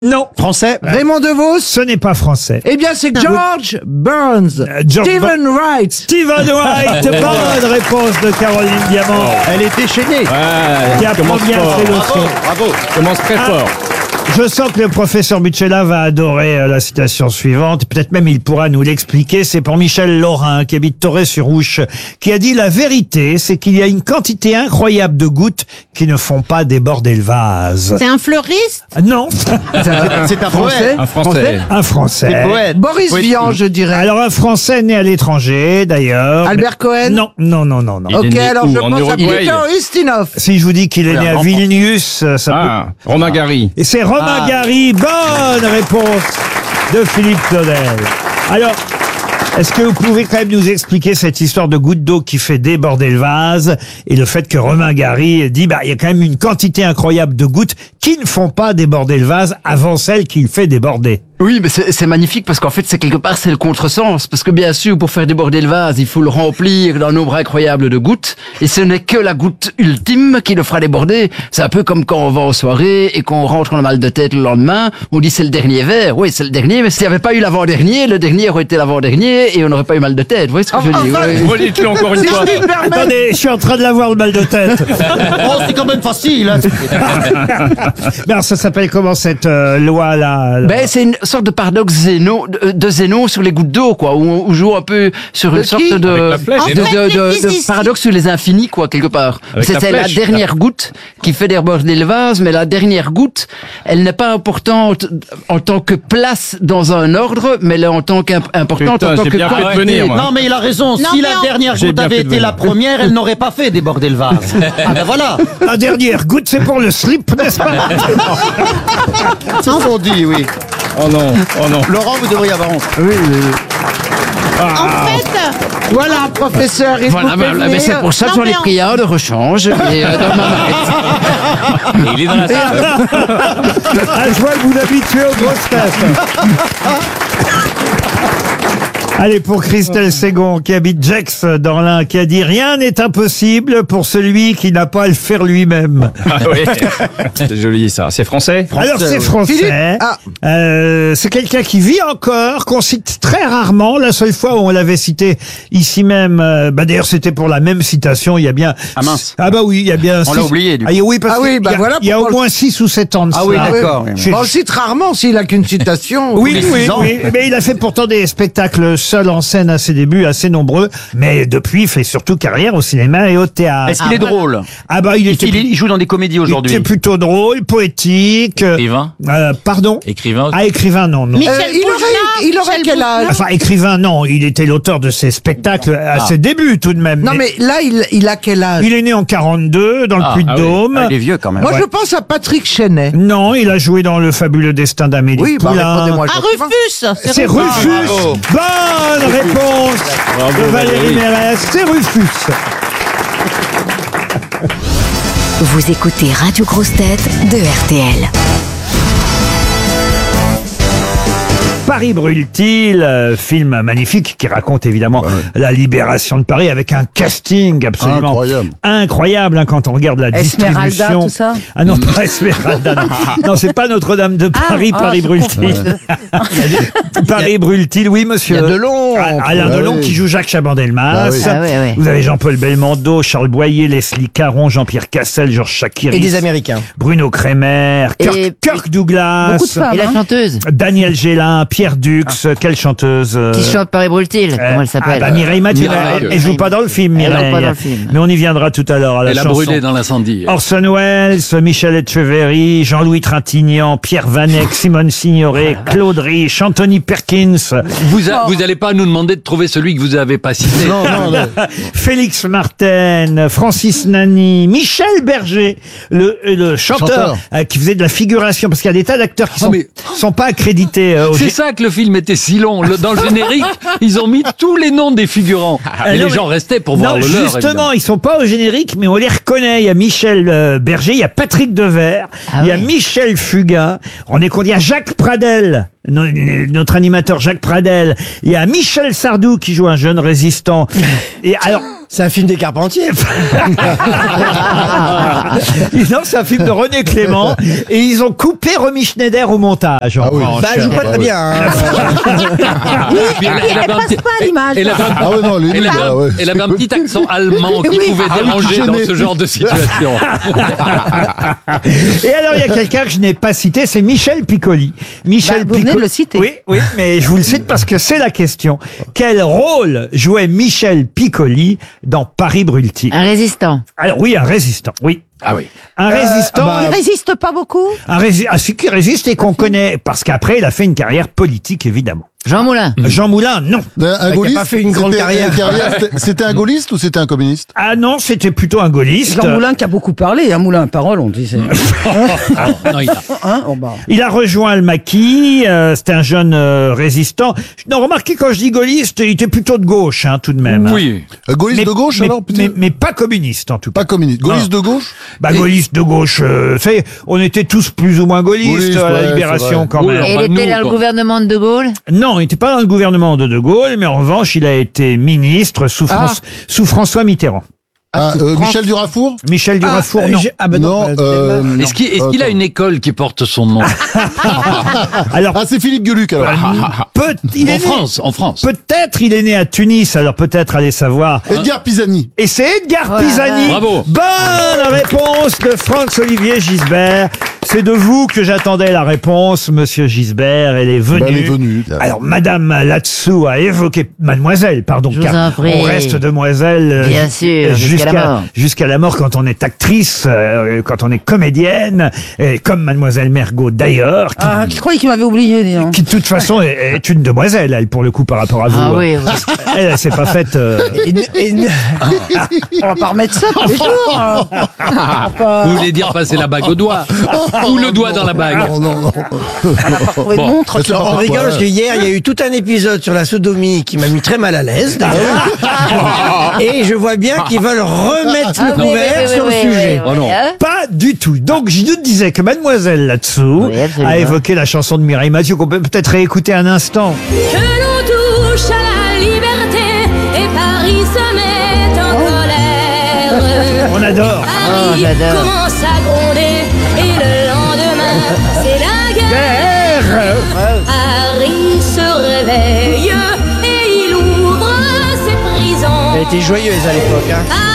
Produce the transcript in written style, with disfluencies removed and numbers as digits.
Non. Français. Raymond DeVos. Ce n'est pas français. Eh bien, c'est George Burns. Stephen Wright. Stephen Wright. Bonne réponse de Caroline Diamant. Elle est déchaînée. Qui apprend bien ses leçons. Bravo. Commence très fort. Je sens que le professeur Buccella va adorer la citation suivante. Peut-être même il pourra nous l'expliquer. C'est pour Michel Laurin, qui habite Torrey-sur-Ouche, qui a dit: la vérité, c'est qu'il y a une quantité incroyable de gouttes qui ne font pas déborder le vase. C'est un fleuriste? Non. C'est un Français. Un Français. Un Français. C'est poète. Boris Vian, je dirais. Alors un Français né à l'étranger, d'ailleurs. Albert Cohen. Non. Ok, alors je pense à Uruguay. Peter Ustinov. Si je vous dis qu'il est né à enfant. Vilnius, ça peut... Romain Gary. Et c'est Romain Gary. Bonne réponse de Philippe Claudel. Alors, est-ce que vous pouvez quand même nous expliquer cette histoire de goutte d'eau qui fait déborder le vase et le fait que Romain Gary dit il y a quand même une quantité incroyable de gouttes qui ne font pas déborder le vase avant celle qui le fait déborder. Oui, mais c'est magnifique parce qu'en fait, c'est quelque part, c'est le contresens. Parce que bien sûr, pour faire déborder le vase, il faut le remplir d'un nombre incroyable de gouttes. Et ce n'est que la goutte ultime qui le fera déborder. C'est un peu comme quand on va en soirée et qu'on rentre en a mal de tête le lendemain. On dit c'est le dernier verre. Oui, c'est le dernier, mais s'il n'y avait pas eu l'avant-dernier, le dernier aurait été l'avant-dernier et on n'aurait pas eu mal de tête. Vous voyez ce que je veux dire? Oui. Redites-le encore une fois. Attendez, je suis en train de l'avoir le mal de tête. Oh, c'est quand même facile. Mais alors, ça s'appelle comment cette loi-là? Ben, c'est une sorte de paradoxe de Zénon sur les gouttes d'eau, quoi, où on joue un peu sur une sorte de paradoxe sur les infinis, quoi, quelque part. C'est la dernière goutte qui fait déborder le vase, mais la dernière goutte, elle n'est pas importante en tant que place dans un ordre, mais elle est en tant qu'importante en tant que quantité. Non, mais il a raison. Non, Si mais la en- dernière goutte avait été la première, elle n'aurait pas fait déborder le vase. Ah ben voilà. La dernière goutte, c'est pour le slip, n'est-ce pas? C'est ce qu'on dit, oui. Oh non, oh non. Laurent, vous devriez avoir honte. En fait, Voilà, professeur, il Voilà, vous fait mais c'est venir. pour ça que Non, j'en ai mais pris un de rechange. Et, dans ma Il est dans la salle. Ah, je vois que vous l'habituez aux grosses têtes. Allez, pour Christelle Ségon, qui habite Gex dans l'Ain, qui a dit: rien n'est impossible pour celui qui n'a pas à le faire lui-même. Ah oui. C'est joli ça. C'est français. Alors c'est français. Philippe. Ah. C'est quelqu'un qui vit encore, qu'on cite très rarement. La seule fois où on l'avait cité ici même, d'ailleurs c'était pour la même citation. Il y a bien. Ah mince. Ah bah oui, il y a bien. On l'a oublié, du coup. Oui, parce Ah oui, qu'il bah y a, voilà il y a au pourquoi- moins 6 ou 7 ans de Ah oui, cela. d'accord. Je- On le cite rarement s'il a qu'une citation. Oui, les oui, 6 ans. oui. Mais il a fait pourtant des spectacles seul en scène à ses débuts, assez nombreux. Mais depuis, il fait surtout carrière au cinéma et au théâtre. Est-ce qu'il est drôle? Ah bah, Il joue dans des comédies il aujourd'hui. était plutôt drôle, poétique. Écrivain. Pardon. Écrivain. Ah, écrivain, non. Michel il aurait Michel quel âge? Enfin, écrivain, non. Il était l'auteur de ses spectacles à ses débuts, tout de même. Non, mais là, il a quel âge? Il est né en 42, dans le Puy-de-Dôme. Ah, il est vieux quand même. Moi, je pense à Patrick Chenet. Non, il a joué dans Le fabuleux destin d'Amélie Oui, bah, Poulain. répondez-moi. Ah, Rufus. C'est Rufus. bravo. Bonne réponse de Valérie Mérès. C'est Rufus. Vous écoutez Radio Grosse Tête de RTL. Paris brûle-t-il, film magnifique qui raconte évidemment la libération de Paris avec un casting absolument incroyable hein, quand on regarde la Esmeralda, distribution. tout ça. Ah non, pas Esmeralda. Non, non c'est pas Notre-Dame de Paris. Paris je brûle-t-il. Paris brûle-t-il, oui monsieur. Il y a Delon. Alain Delon qui joue Jacques Chaban-Delmas. Ah oui. Vous avez Jean-Paul Belmondo, Charles Boyer, Leslie Caron, Jean-Pierre Cassel, Georges Chakiris. Et des Américains. Bruno Kremer, Kirk Douglas. Beaucoup de femmes. Et la chanteuse Daniel Gélin, Pierre Dux, quelle chanteuse qui chante Paris brûle-t-il, comment elle s'appelle? Mireille Mathieu. Mireille. Elle joue pas dans le film, Elle joue Mireille. pas dans le film. Mais on y viendra tout à l'heure à la Elle a chanson. brûlé dans l'incendie. Orson Welles, Michel Etcheverry, Jean-Louis Trintignant, Pierre Vanek, Simone Signoret, Claude Rich, Anthony Perkins, Vous allez pas nous demander de trouver celui que vous avez pas cité. Félix Martin, Francis Nani, Michel Berger, le chanteur qui faisait de la figuration, parce qu'il y a des tas d'acteurs qui sont pas accrédités. C'est ça que le film était si long. Dans le générique, ils ont mis tous les noms des figurants. Et non, les gens restaient pour voir non, le leur. justement, évidemment. ils sont pas au générique, mais on les reconnaît. Il y a Michel Berger, il y a Patrick Devers, il y a Michel Fugain. On est compte, il y a Jacques Pradel. notre animateur Jacques Pradel. Il y a Michel Sardou qui joue un jeune résistant. Et alors, C'est un film des Carpentiers. non, c'est un film de René Clément. Et ils ont coupé Romy Schneider au montage. Ah oui. Bah, elle joue pas très bien. Hein. Elle passe pas à l'image. Elle avait Ah ouais, non, lui, elle avait ah ouais. elle avait un petit accent allemand qui pouvait déranger dans ce genre de situation. Et alors, il y a quelqu'un que je n'ai pas cité, c'est Michel Piccoli. Michel Bah, vous venez de le citer. Oui, oui, mais je vous le cite parce que c'est la question. Quel rôle jouait Michel Piccoli dans Paris brûle-t-il? Un résistant. Alors oui, un résistant, oui. Ah oui. Un résistant, Il résiste pas beaucoup. celui qui résiste et qu'on connaît, parce qu'après, il a fait une carrière politique, évidemment. Jean Moulin. Jean Moulin, non. Un gaulliste. pas fait une grande C'était- carrière. C'était un gaulliste ou c'était un communiste? Ah non, c'était plutôt un gaulliste. Jean Moulin qui a beaucoup parlé, hein, Moulin à parole, on dit. Non, il a- Hein, oh bah. Il a rejoint le maquis, c'était un jeune résistant. Non, remarquez, quand je dis gaulliste, il était plutôt de gauche, hein, tout de même. hein. Oui. Gaulliste de gauche, mais, alors? putain. mais pas communiste, en tout cas. Pas communiste. Gaulliste de gauche? Bah, gaulliste de gauche, on était tous plus ou moins gaullistes Gaullistes, à la ouais, Libération, c'est quand Oui, même. Et Enfin, il était nous, dans le quoi. gouvernement de De Gaulle. Non, il n'était pas dans le gouvernement de Gaulle, mais en revanche, il a été ministre sous François Mitterrand. Ah, Michel Durafour? Michel Durafour, non. Non, Est-ce qu'il a une école qui porte son nom? Alors, Ah, c'est Philippe Gueluc, alors. il est En né- France, en France. peut-être il est né à Tunis, alors peut-être allez savoir. Edgar Pisani. Et c'est Edgar Pisani. Bravo. Bonne réponse de Franz-Olivier Gisbert. C'est de vous que j'attendais la réponse, monsieur Gisbert. Elle est venue. Ben, elle est venue. Alors, madame là-dessous a évoqué, mademoiselle, pardon, Je vous car en prie. on reste demoiselle. Bien sûr, jusqu'à la mort. Jusqu'à la mort quand on est actrice, quand on est comédienne, et comme mademoiselle Mergot d'ailleurs, Ah, je croyais qu'il m'avait oublié, dis donc. qui de toute façon est une demoiselle, elle, pour le coup, par rapport à vous. Ah oui, oui. Elle s'est pas faite... On va pas remettre ça tous les jours. hein. On va pas- Vous voulez dire passer la bague au doigt? Ou le doigt dans la bague? Non, non, non. on a pas trouvé de montre. C'est pas On pourquoi, rigole parce ouais. que hier, il y a eu tout un épisode sur la sodomie qui m'a mis très mal à l'aise, d'ailleurs. Et je vois bien qu'ils veulent remettre Ah le oui, couvert oui, oui, sur oui, le oui, sujet. oui, Oh non. hein. Pas du tout. Donc, je nous disais que mademoiselle là-dessous Oui, absolument. a évoqué la chanson de Mireille Mathieu qu'on peut peut-être réécouter un instant. Que l'on touche à la liberté et Paris se met en colère. On adore. Paris j'adore. commence à gronder et le lendemain c'est la guerre. Paris se réveille et il ouvre ses prisons. Elle était joyeuse à l'époque. Hein.